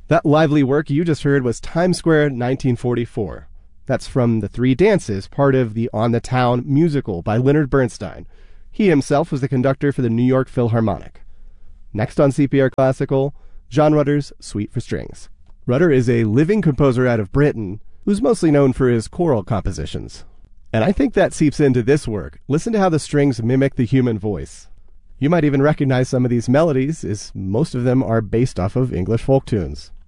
That lively work you just heard was Times Square 1944. That's from The Three Dances, part of the On the Town musical by Leonard Bernstein. He himself was the conductor for the New York Philharmonic. Next on CPR Classical, John Rutter's Suite for Strings. Rutter is a living composer out of Britain who's mostly known for his choral compositions. And I think that seeps into this work. Listen to how the strings mimic the human voice. You might even recognize some of these melodies, as most of them are based off of English folk tunes.